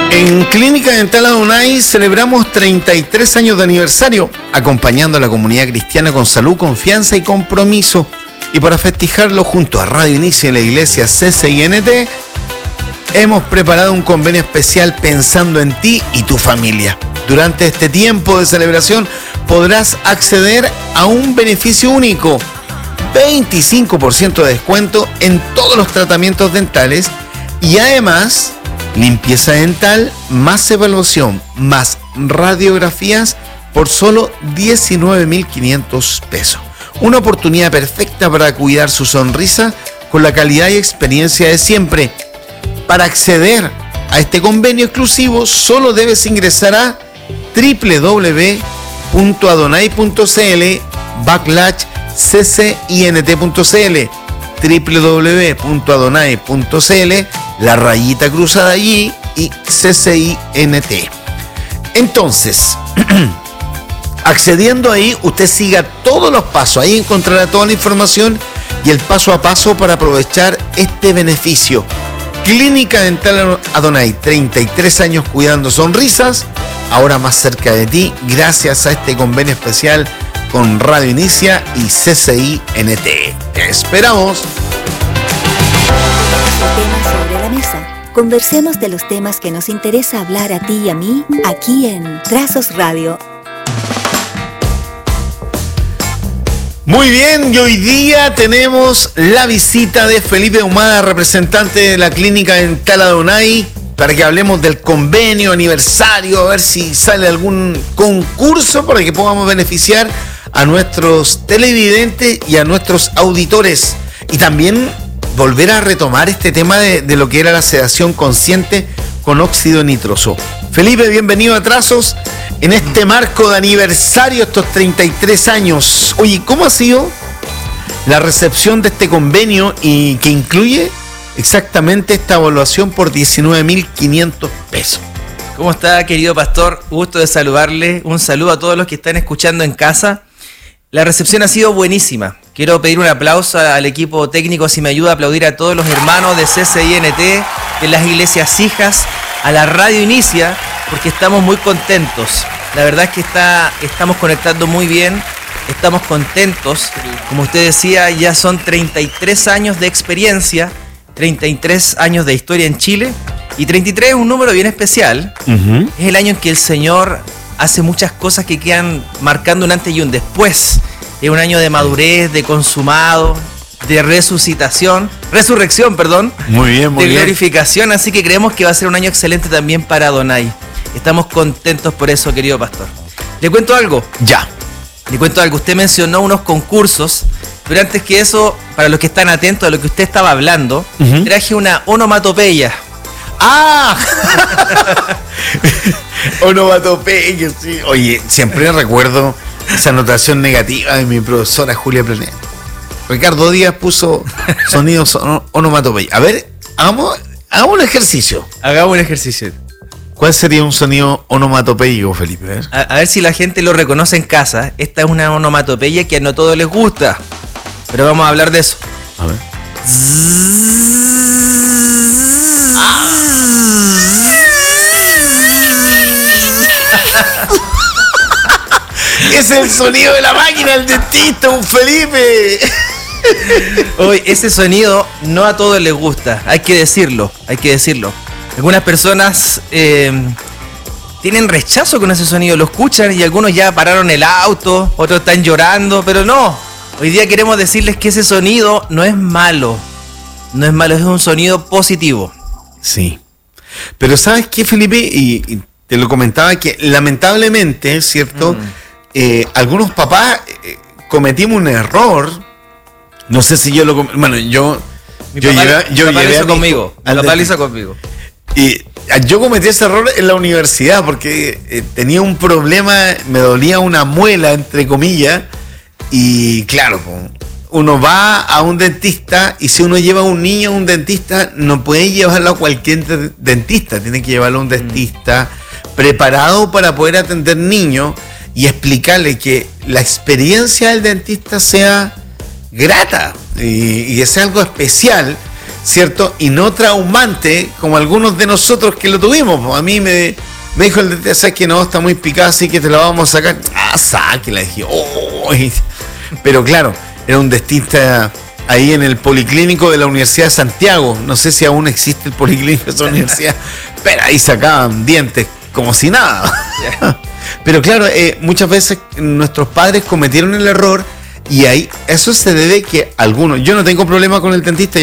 En Clínica Dental Adonai celebramos 33 años de aniversario, acompañando a la comunidad cristiana con salud, confianza y compromiso. Y para festejarlo junto a Radio Inicia y la iglesia CCINT, hemos preparado un convenio especial pensando en ti y tu familia. Durante este tiempo de celebración podrás acceder a un beneficio único: 25% de descuento en todos los tratamientos dentales y además limpieza dental más evaluación más radiografías por solo 19.500 pesos. Una oportunidad perfecta para cuidar su sonrisa con la calidad y experiencia de siempre. Para acceder a este convenio exclusivo solo debes ingresar a www.adonai.cl/ccint.cl www.adonai.cl, la rayita cruzada allí y CCINT. Entonces, accediendo ahí, usted siga todos los pasos. Ahí encontrará toda la información y el paso a paso para aprovechar este beneficio. Clínica Dental Adonai, 33 años cuidando sonrisas, ahora más cerca de ti, gracias a este convenio especial con Radio Inicia y CCINT. ¡Te esperamos! Temas sobre la mesa. Conversemos de los temas que nos interesa hablar a ti y a mí, aquí en Trazos Radio. Muy bien, y hoy día tenemos la visita de Felipe Ahumada, representante de la Clínica Dental Adonai, para que hablemos del convenio, aniversario, a ver si sale algún concurso para que podamos beneficiar a nuestros televidentes y a nuestros auditores. Y también volver a retomar este tema de lo que era la sedación consciente con óxido nitroso. Felipe, bienvenido a Trazos en este marco de aniversario, estos 33 años. Oye, ¿cómo ha sido la recepción de este convenio y que incluye exactamente esta evaluación por 19.500 pesos? ¿Cómo está, querido pastor? Gusto de saludarle. Un saludo a todos los que están escuchando en casa. La recepción ha sido buenísima. Quiero pedir un aplauso al equipo técnico, si me ayuda a aplaudir a todos los hermanos de CCINT, de las iglesias hijas, a la Radio Inicia, porque estamos muy contentos. La verdad es que estamos conectando muy bien, estamos contentos. Como usted decía, ya son 33 años de experiencia, 33 años de historia en Chile, y 33 es un número bien especial. Uh-huh. Es el año en que el Señor hace muchas cosas que quedan marcando un antes y un después. Es un año de madurez, de consumado, de resurrección, muy bien, de glorificación, así que creemos que va a ser un año excelente también para Adonai. Estamos contentos por eso, querido pastor. ¿Le cuento algo? Ya. Le cuento algo. Usted mencionó unos concursos, pero antes que eso, para los que están atentos a lo que usted estaba hablando, uh-huh, traje una onomatopeya. ¡Ah! Onomatopeya, sí. Oye, siempre recuerdo esa anotación negativa de mi profesora Julia Planet. Ricardo Díaz puso sonidos onomatopeya. A ver, hagamos un ejercicio. Hagamos un ejercicio. ¿Cuál sería un sonido onomatopeico, Felipe? A ver si la gente lo reconoce en casa. Esta es una onomatopeya que a no todos les gusta, pero vamos a hablar de eso. A ver. Es el sonido de la máquina, el dentista, un Felipe. Hoy ese sonido no a todos les gusta, hay que decirlo. Algunas personas tienen rechazo con ese sonido, lo escuchan y algunos ya pararon el auto, otros están llorando, pero no. Hoy día queremos decirles que ese sonido no es malo, es un sonido positivo. Sí, pero ¿sabes qué, Felipe? Y te lo comentaba que lamentablemente, ¿cierto? Algunos papás cometimos un error. No sé si yo lo... Bueno, yo llevé conmigo. Mi papá lo hizo conmigo. Y yo cometí ese error en la universidad porque tenía un problema, me dolía una muela, entre comillas, y claro, uno va a un dentista y si uno lleva a un niño a un dentista, no puede llevarlo a cualquier dentista, tiene que llevarlo a un dentista preparado para poder atender niños y explicarle que la experiencia del dentista sea grata y que sea algo especial. ¿cierto? Y no traumante como algunos de nosotros que lo tuvimos. A mí me dijo el dentista, ¿sabes que no? Está muy picada, así que te la vamos a sacar. Ah, sáquela. Dije, oh. Pero claro, era un dentista ahí en el Policlínico de la Universidad de Santiago. No sé si aún existe el Policlínico de esa universidad, pero ahí sacaban dientes como si nada. Pero claro, muchas veces nuestros padres cometieron el error y ahí eso se debe que algunos, yo no tengo problema con el dentista,